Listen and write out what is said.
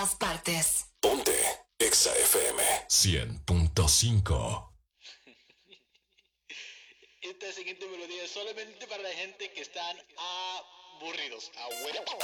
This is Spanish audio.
partes. Ponte Exa FM 100.5. Esta siguiente melodía es solamente para la gente que están aburridos. A huevo.